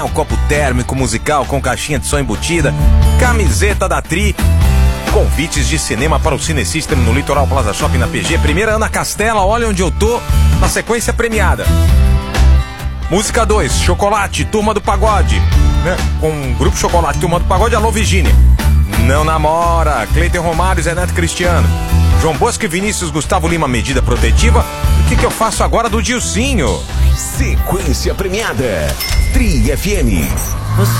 Um copo térmico musical com caixinha de som embutida, camiseta da Tri, convites de cinema para o Cine System no Litoral Plaza Shopping na PG. Primeira, Ana Castela, Olha Onde Eu Tô, na sequência premiada. Música 2, Chocolate, Turma do Pagode, né? Com Grupo Chocolate, Turma do Pagode, Alô Virgínia. Não Namora, Cleiton Romário e Zé Neto Cristiano. João Bosco e Vinícius Gustavo Lima, Medida Protetiva. O que eu faço agora do Dilcinho? Sequência premiada, Tri FM.